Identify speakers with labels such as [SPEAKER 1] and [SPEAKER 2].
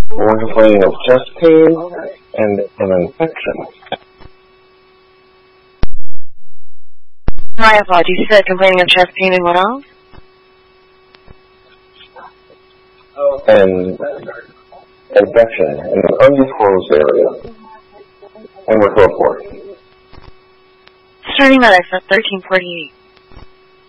[SPEAKER 1] We're complaining of chest pain and an infection.
[SPEAKER 2] My apologies. You said complaining of chest pain and what else?
[SPEAKER 1] And infection in an undisclosed area. And we're so forth.
[SPEAKER 2] Starting at exit 1348.